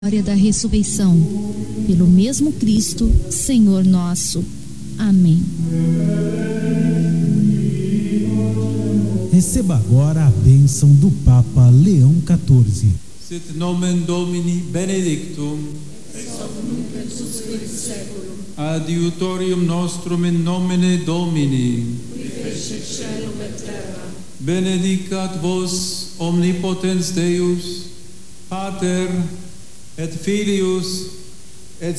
glória da ressurreição, pelo mesmo Cristo, Senhor nosso. Amém. Receba agora a bênção do Papa Leão XIV. Sit nomen Domini benedictum, ex hoc nunc et usque in saeculum, adiutorium nostrum in nomine Domini, qui fecit caelum et terra. Benedicat vos omnipotens Deus, Pater et Filius